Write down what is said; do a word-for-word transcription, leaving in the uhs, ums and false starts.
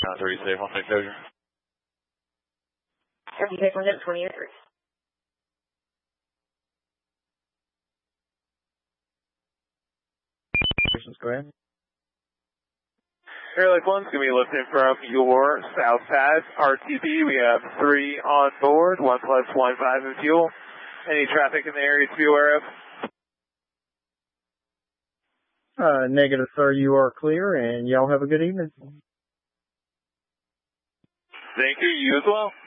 Ground three, safe on take closure. Every take one, twenty-eight three. Go ahead. Airlift one's going to be lifting from your south pad R T B. We have three on board, one plus one five in fuel. Any traffic in the area to be aware of? Uh, negative, sir. You are clear, and y'all have a good evening. Thank you. You as well.